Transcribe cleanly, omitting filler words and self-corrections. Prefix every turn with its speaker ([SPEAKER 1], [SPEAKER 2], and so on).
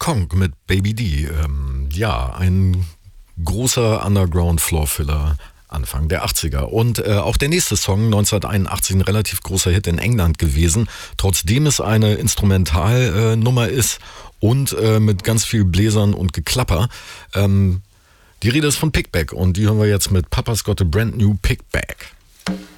[SPEAKER 1] Kong mit Baby D. Ein großer Underground-Floor-Filler Anfang der 80er. Und auch der nächste Song, 1981, ein relativ großer Hit in England gewesen, trotzdem es eine Instrumentalnummer ist und mit ganz viel Bläsern und Geklapper. Die Rede ist von Pickback und die hören wir jetzt mit Papa's Got a Brand New Pickback.